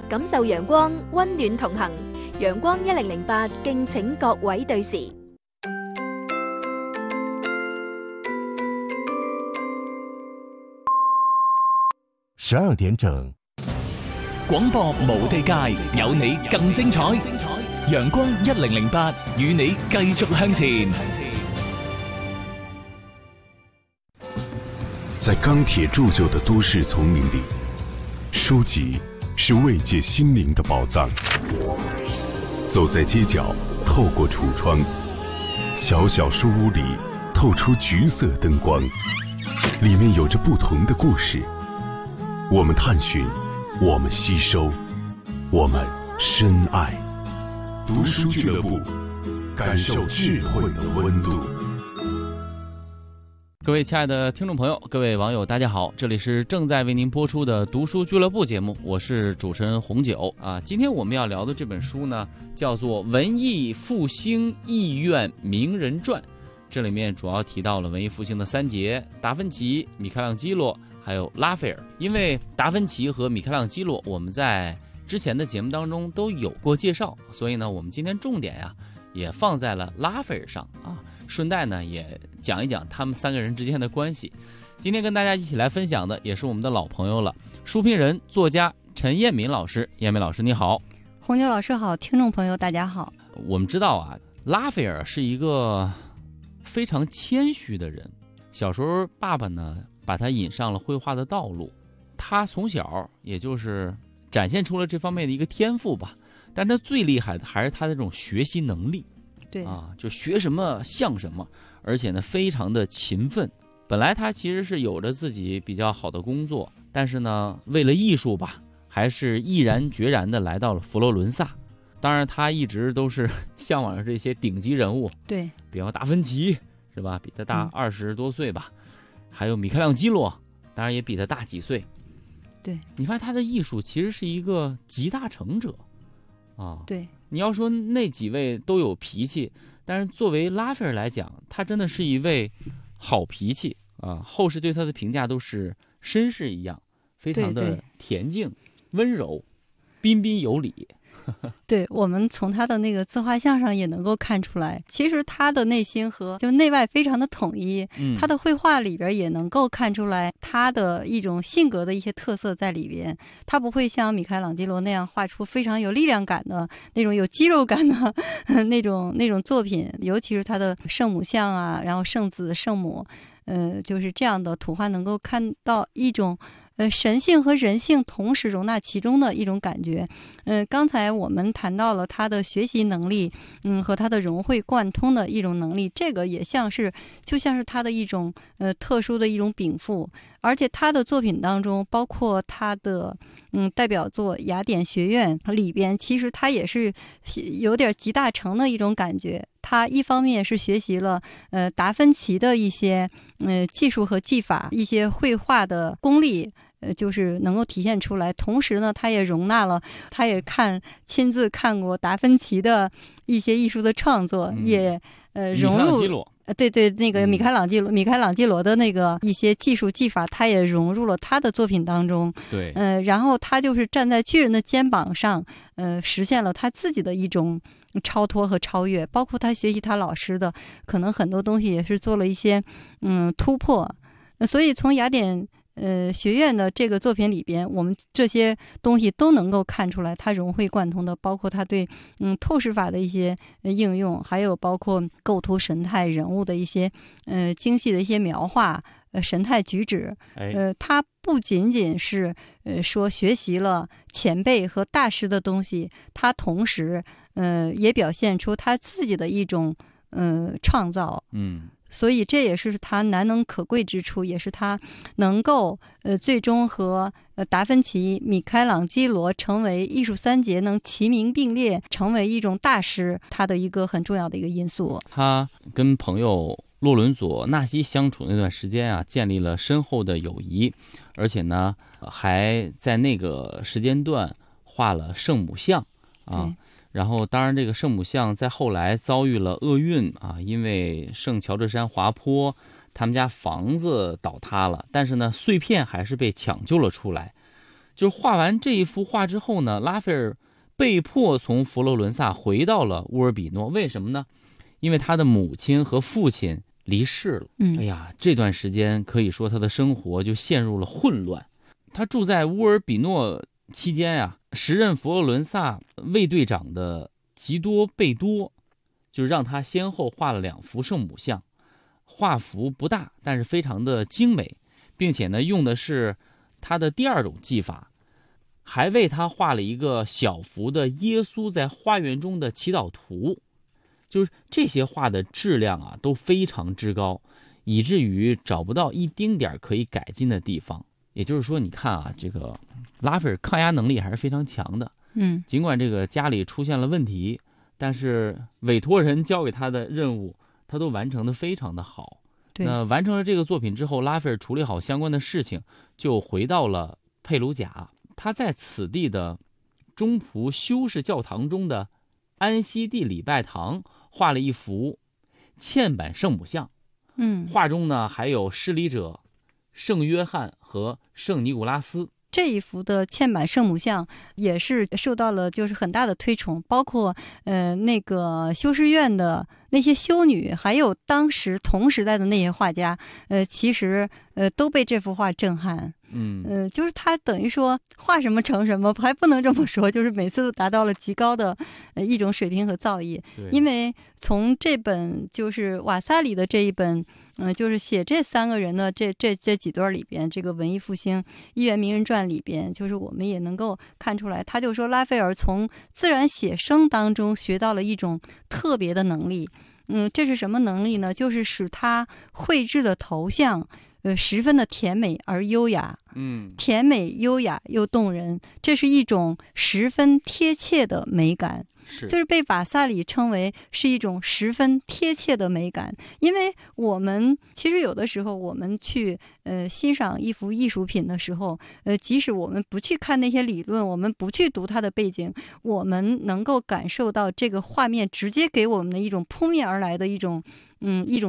感受陽光，溫暖同行。陽光1008，敬請各位對時。 12點整， 廣播無地界，有你更精彩。陽光1008，與你繼續向前。 在鋼鐵鑄就的都市叢林裡，書籍是慰藉心靈的寶藏。走在街角，透過櫥窗，小小書屋裡透出橘色燈光，裡面有着不同的故事。我們探尋，我們吸收，我們深愛。讀書俱樂部，感受智慧的溫度。 各位親愛的聽眾朋友，各位網友，大家好，這裡是正在為您播出的讀書俱樂部節目，我是主持人紅酒啊。今天我們要聊的這本書呢，叫做《文藝復興藝苑名人傳》，這裡面主要提到了文藝復興的三傑：達芬奇、米開朗基羅，還有拉斐爾。因為達芬奇和米開朗基羅，我們在之前的節目當中都有過介紹，所以呢，我們今天重點呀，也放在了拉斐爾上啊。順帶呢，也講一講他們三個人之間的關係。今天跟大家一起來分享的，也是我們的老朋友了，書評人、作家陳燕敏老師。燕敏老師你好。 紅牛老師好，聽眾朋友大家好。 我們知道啊，拉斐爾是一個非常謙虛的人。小時候爸爸呢，把他引上了繪畫的道路。他從小也就是展現出了這方面的一個天賦吧。但他最厲害的還是他的這種學習能力。 對啊，就學什麼像什麼，而且呢非常的勤奮。本來他其實是有着自己比較好的工作，但是呢為了藝術吧，還是毅然決然的來到了佛羅倫薩。當然他一直都是向往着這些頂級人物， 對， 比方達芬奇是吧，比他大20多歲吧，還有米開朗基羅，當然也比他大幾歲。 對， 你發現他的藝術其實是一個集大成者啊。 對， 你要說那幾位都有脾氣，但是作為拉斐爾來講，他真的是一位好脾氣啊。後世對他的評價都是紳士一樣，非常的恬靜、溫柔、彬彬有禮。 對，我們從他的那個自畫像上也能夠看出來，其實他的內心和就內外非常的統一。他的繪畫裡邊也能夠看出來他的一種性格的一些特色在裡邊。他不會像米開朗基羅那樣畫出非常有力量感的那種有肌肉感的那種作品，尤其是他的聖母像啊，然後聖子、聖母，就是這樣的圖畫，能夠看到一種神性和人性同時容納其中的一種感覺。剛才我們談到了他的學習能力，和他的融會貫通的一種能力，這個也就像是他的一種特殊的一種稟賦。而且他的作品當中，包括他的代表作《雅典學院》裡邊，其實他也是有點集大成的一種感覺。他一方面是學習了達芬奇的一些技術和技法，一些繪畫的功力，就是能夠體現出來。同時呢，他也容納了，他也親自看過達芬奇的一些藝術的創作，也融入。對，那個米開朗基羅的那個一些技術技法，他也融入了他的作品當中。 對， 然後他就是站在巨人的肩膀上，實現了他自己的一種超脫和超越。包括他學習他老師的，可能很多東西也是做了一些突破。所以從雅典學院的這個作品裡邊，我們這些東西都能夠看出來，它融會貫通的，包括它對透視法的一些應用，還有包括構圖神態人物的一些精細的一些描畫，神態舉止。它不僅僅是說學習了前輩和大師的東西，它同時也表現出他自己的一種創造。所以這也是他難能可貴之處，也是他能夠最終和達芬奇、米開朗基羅成為藝術三傑，能齊名並列，成為一種大師，他的一個很重要的一個因素。 他跟朋友洛倫佐納西相處那段時間啊，建立了深厚的友誼，而且呢，還在那個時間段畫了聖母像啊。然後當然這個聖母像在後來遭遇了厄運啊，因為聖喬治山滑坡，他們家房子倒塌了，但是呢碎片還是被搶救了出來。 就是画完这一幅画之后呢，拉斐尔被迫从佛罗伦萨回到了乌尔比诺。为什么呢？因为他的母亲和父亲离世了。哎呀，这段时间可以说他的生活就陷入了混乱。他住在乌尔比诺期间呀，时任佛罗伦萨卫队长的吉多贝多就让他先后画了2幅圣母像，画幅不大，但是非常的精美，并且呢用的是他的第2种技法，还为他画了一个小幅的耶稣在花园中的祈祷图。就是这些画的质量啊都非常之高，以至于找不到一丁点可以改进的地方。也就是说，你看啊，这个拉斐尔抗压能力还是非常强的。尽管这个家里出现了问题，但是委托人交给他的任务，他都完成的非常的好。那完成了这个作品之后，拉斐尔处理好相关的事情，就回到了佩鲁贾。他在此地的中仆修士教堂中的安息地礼拜堂画了一幅嵌版圣母像。画中呢还有施礼者圣约翰和圣尼古拉斯。 这一幅的嵌版圣母像也是受到了就是很大的推崇，包括那个修士院的那些修女，还有当时同时代的那些画家，其实都被这幅画震撼。就是他等于说画什么成什么，还不能这么说，就是每次都达到了极高的一种水平和造诣。因为从这本就是瓦萨里的这一本就是写这3个人的这几段里边，这个文艺复兴一元名人传里边，就是我们也能够看出来，他就说拉斐尔从自然写生当中学到了一种特别的能力。这是什么能力呢？就是使他绘制的头像十分的甜美而优雅。甜美优雅又动人，这是一种十分贴切的美感。就是被瓦萨里称为是一种十分贴切的美感。因为我们其实有的时候我们去欣赏一幅艺术品的时候，即使我们不去看那些理论，我们不去读它的背景，我们能够感受到这个画面直接给我们的一种扑面而来的一种